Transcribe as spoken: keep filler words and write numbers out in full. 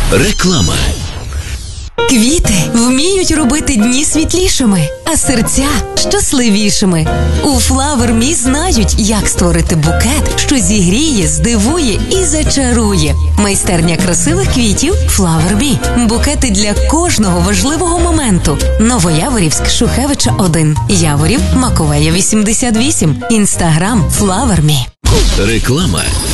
Реклама. Квіти вміють робити дні світлішими, а серця щасливішими. У Flower Me знають, як створити букет, що зігріє, здивує і зачарує. Майстерня красивих квітів Flower Me. Букети для кожного важливого моменту. Новояворівськ, Шухевича один. Яворів, Маковея вісімдесят вісім. Інстаграм Flower Me. Реклама.